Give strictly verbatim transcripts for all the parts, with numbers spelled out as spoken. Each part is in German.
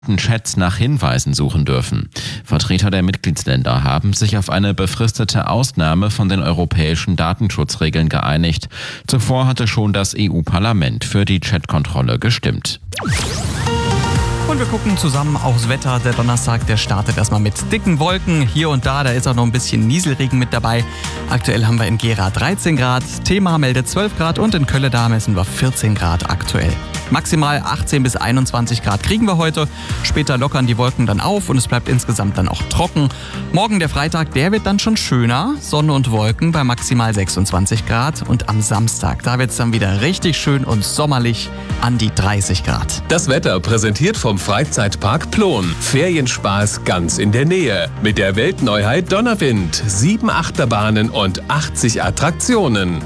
Chats nach Hinweisen suchen dürfen. Vertreter der Mitgliedsländer haben sich auf eine befristete Ausnahme von den europäischen Datenschutzregeln geeinigt. Zuvor hatte schon das E U-Parlament für die Chatkontrolle gestimmt. Und wir gucken zusammen aufs Wetter. Der Donnerstag, der startet erstmal mit dicken Wolken. Hier und da, da ist auch noch ein bisschen Nieselregen mit dabei. Aktuell haben wir in Gera dreizehn Grad, Thema meldet zwölf Grad und in Kölle da messen wir vierzehn Grad aktuell. Maximal achtzehn bis einundzwanzig Grad kriegen wir heute. Später lockern die Wolken dann auf und es bleibt insgesamt dann auch trocken. Morgen der Freitag, der wird dann schon schöner. Sonne und Wolken bei maximal sechsundzwanzig Grad. Und am Samstag, da wird es dann wieder richtig schön und sommerlich an die dreißig Grad. Das Wetter präsentiert vom Freizeitpark Plon. Ferienspaß ganz in der Nähe. Mit der Weltneuheit Donnerwind. Sieben Achterbahnen und achtzig Attraktionen.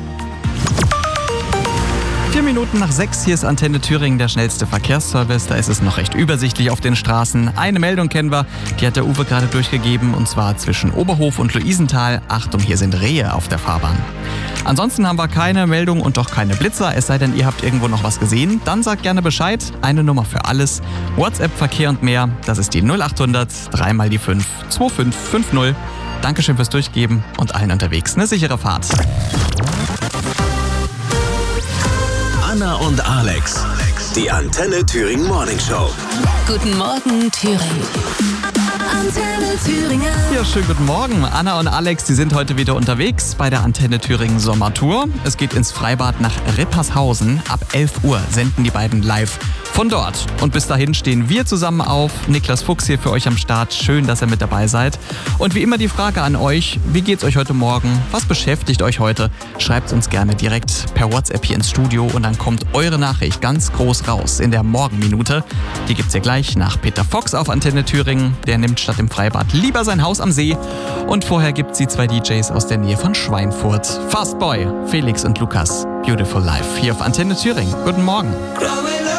Vier Minuten nach sechs, hier ist Antenne Thüringen, der schnellste Verkehrsservice. Da ist es noch recht übersichtlich auf den Straßen. Eine Meldung kennen wir, die hat der Uwe gerade durchgegeben, und zwar zwischen Oberhof und Luisenthal. Achtung, hier sind Rehe auf der Fahrbahn. Ansonsten haben wir keine Meldung und auch keine Blitzer, es sei denn, ihr habt irgendwo noch was gesehen. Dann sagt gerne Bescheid, eine Nummer für alles. WhatsApp, Verkehr und mehr, das ist die null acht hundert, drei mal die fünf, zwei fünf fünf null. Dankeschön fürs Durchgeben und allen unterwegs eine sichere Fahrt. Anna und Alex, die Antenne Thüringen Morning Show. Guten Morgen, Thüringen. Antenne Thüringen. Ja, schönen guten Morgen. Anna und Alex, die sind heute wieder unterwegs bei der Antenne Thüringen Sommertour. Es geht ins Freibad nach Rippershausen. Ab elf Uhr senden die beiden live von dort. Und bis dahin stehen wir zusammen auf. Niklas Fuchs hier für euch am Start. Schön, dass ihr mit dabei seid. Und wie immer die Frage an euch, wie geht's euch heute Morgen? Was beschäftigt euch heute? Schreibt uns gerne direkt per WhatsApp hier ins Studio und dann kommt eure Nachricht ganz groß raus in der Morgenminute. Die gibt's ja gleich nach Peter Fox auf Antenne Thüringen. Der nimmt statt im Freibad lieber sein Haus am See. Und vorher gibt's die zwei D Js aus der Nähe von Schweinfurt. Fastboy, Felix und Lukas. Beautiful Life hier auf Antenne Thüringen. Guten Morgen.